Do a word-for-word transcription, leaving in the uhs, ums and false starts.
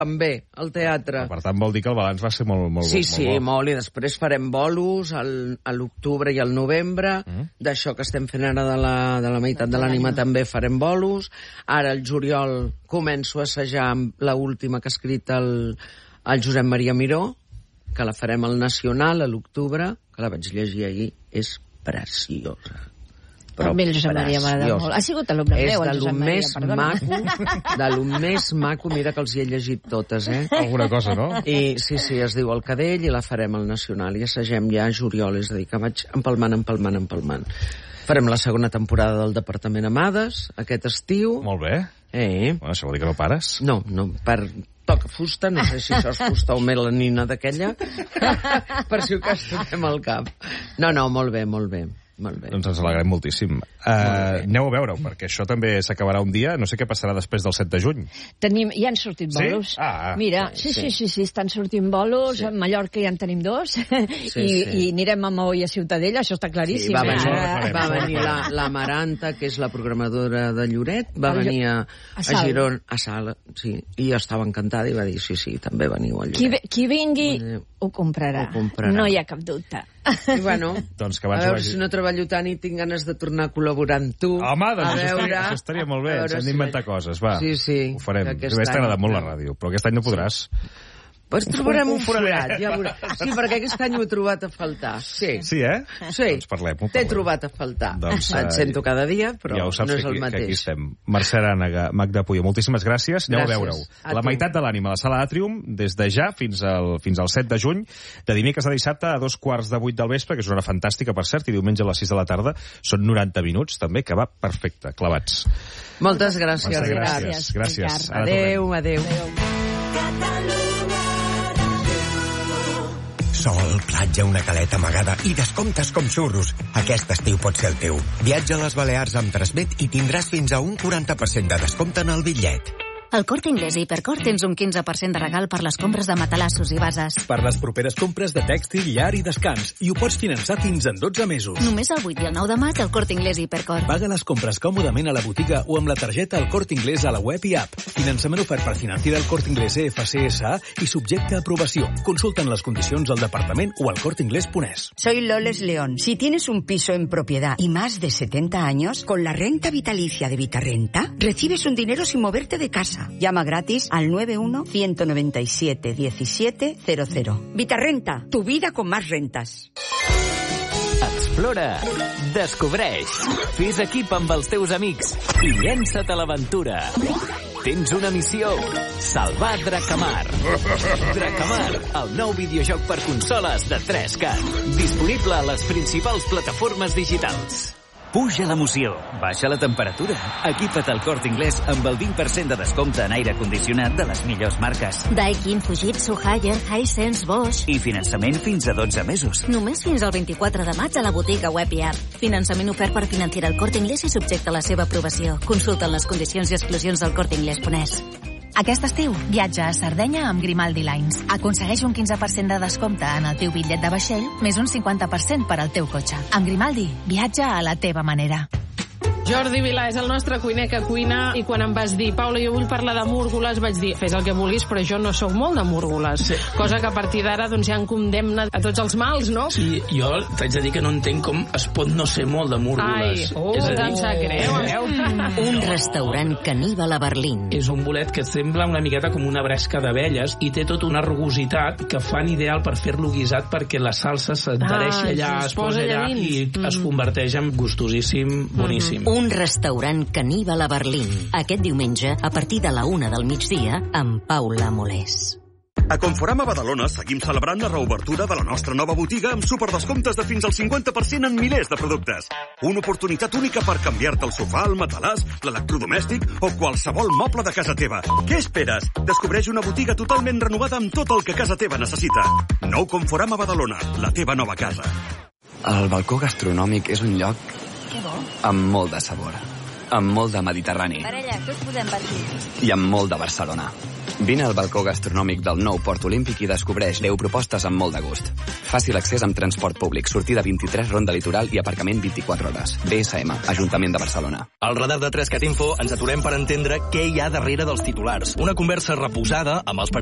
també, al teatre. Per tant, vol dir que el balanç va ser molt, molt, sí, molt sí, bo. molt, i després farem bolos al, a l'octubre i al novembre, mm. d'això que estem fent ara de la, de la meitat de l'ànima també farem bolos. Ara, el juliol, començo a assajar amb l'última que ha escrit el, el Josep Maria Miró, que la farem al Nacional a l'octubre, que la vaig llegir ahir, és preciosa. Però el Josep Maria m'agrada molt. Ha sigut alumne meu, el Josep Maria, perdona. És de lo més maco, de lo més maco, mira que els hi he llegit totes, eh? Alguna cosa, no? I sí, sí, es diu El Cadell i la farem al Nacional, i assagem ja a juliol, és a dir, que vaig empalmant, empalmant, empalmant. Farem la segona temporada del Departament Amades, aquest estiu. Molt bé. Eh. Bueno, això vol dir que no pares? No, no, per... toca fusta, no sé si això és fusta o melanina d'aquella, per si ho castiguem al cap. No, no, molt bé, molt bé. Molt bé. Doncs ens alegrem moltíssim. Uh, aneu a veure-ho, perquè això també s'acabarà un dia. No sé què passarà després del set de juny. Tenim, ja han sortit bolos. Sí? Ah, Mira, sí, sí, sí, sí, estan sortint bolos. Sí. A Mallorca ja en tenim dos. Sí, I, sí. I anirem a Maó i a Ciutadella, això està claríssim. Sí, va eh? venir, Ara... va venir la, la Maranta, que és la programadora de Lloret, va el venir a, a, a Girona, a Sala, sí, i estava encantada i va dir, sí, sí, també veniu a Lloret. Qui, qui vingui ho comprarà. ho comprarà. No hi ha cap dubte. I bueno, doncs que a veure vagi... si no treballo tant i tinc ganes de tornar a col·laborar amb tu. Home, doncs a això, veure, estaria, això estaria molt bé. Ens hem si d'inventar coses, va. Sí, sí. Ho farem. Que aquest També t'ha agradat any- molt la ràdio, però aquest any no podràs. Pues trobarem Ho un farem. forat, ja veuràs. Sí, perquè aquest any ho he trobat a faltar. Sí, Sí, eh? sí. Doncs parlem, ho T'he parlem. trobat a faltar. Doncs, Et eh, sento cada dia, però ja ho saps no és que el aquí, que aquí mateix. estem. Mercè Arànega, Magda Puyo, moltíssimes gràcies. Aneu Gràcies. a veure-ho. A La tu. meitat de l'ànima, a la sala Atrium, des de ja fins al, fins al set de juny, de dimecres a dissabte a dos quarts de vuit del vespre, que és una hora fantàstica, per cert, i diumenge a les sis de la tarda. Són noranta minuts, també, que va perfecte, clavats. Moltes gràcies, Mercè, Ricard. gràcies. Gràcies. Ricard. Ara Adéu, tornem. adéu. Sol, platja, una caleta amagada i descomptes com xurros. Aquest estiu pot ser el teu. Viatja a les Balears amb Transmet i tindràs fins a un quaranta per cent de descompte en el bitllet. Al Corte Inglés i Hipercor tens un quinze per cent de regal per les compres de matalassos i bases. Per les properes compres de tèxtil, llar i descans. I ho pots finançar fins en dotze mesos. Només el vuit i el nou de maig al Corte Inglés i Hipercor. Paga les compres còmodament a la botiga o amb la targeta El Corte Inglés a la web i app. Finançament ofert per Financiera El Corte Inglés E F C S A i subjecte a aprovació. Consulten les condicions al departament o al corteinglés punt es. Soy Loles León. Si tienes un piso en propiedad y más de setenta años, con la renta vitalicia de Vitarrenta, recibes un dinero sin moverte de casa. Llama gratis al nueve uno, uno nueve siete, diecisiete cero cero. Vitarrenta, tu vida con más rentas. Explora, descobreix, fes equip amb els teus amics i llença't a l'aventura. Tens una missió: salvar Drakamar. Drakamar, el nou videojoc per consoles de tres K. Disponible a les principals plataformes digitals. Puja l'emoció, baixa la temperatura. Equipa't al Corte Inglés amb el vint per cent de descompte en aire condicionat de les millors marques. Daikin, Fujitsu, Haier, Hisense, Bosch. I finançament fins a dotze mesos. Només fins al vint-i-quatre de maig a la botiga web i app. Finançament ofert per Financiera El Corte Inglés i subjecte a la seva aprovació. Consulta les condicions i exclusions del corte inglés punt es. Aquest estiu, viatja a Sardenya amb Grimaldi Lines. Aconsegueix un quinze per cent de descompte en el teu bitllet de vaixell, més un cinquanta per cent per al teu cotxe. Amb Grimaldi, viatja a la teva manera. Jordi Vilà és el nostre cuiner que cuina, i quan em vas dir, Paula, jo vull parlar de múrgoles, vaig dir, fes el que vulguis, però jo no sóc molt de múrgoles. Sí. Cosa que a partir d'ara doncs, ja em condemna a tots els mals, no? Sí, jo t'haig de dir que no entenc com es pot no ser molt de múrgoles. Ai, oh, és a dir, em sap greu, eh? Un restaurant caníbal a Berlín. És un bolet que sembla una miqueta com una bresca d'abelles i té tota una rugositat que fan ideal per fer-lo guisat, perquè la salsa s'adhereixi allà, Ah, es posa allà allà i dins. es converteix en gustosíssim, boníssim. Un restaurant caníbal a Berlín. Aquest diumenge, a partir de la una del migdia, amb Paula Molés. A Conforama Badalona seguim celebrant la reobertura de la nostra nova botiga amb superdescomptes de fins al cinquanta per cent en milers de productes. Una oportunitat única per canviar-te el sofà, el matalàs, l'electrodomèstic o qualsevol moble de casa teva. Què esperes? Descobreix una botiga totalment renovada amb tot el que casa teva necessita. Nou Conforama Badalona, la teva nova casa. El balcó gastronòmic és un lloc amb molt de sabor. amb molt de Mediterrani. Parella, què us podem patir? I amb molt de Barcelona. Vine al balcó gastronòmic del nou Port Olímpic i descobreix deu propostes amb molt de gust. Fàcil accés amb transport públic, sortida vint-i-tres, ronda litoral i aparcament vint-i-quatre hores. B S M, Ajuntament de Barcelona. Al radar de tres cat info ens aturem per entendre què hi ha darrere dels titulars. Una conversa reposada amb els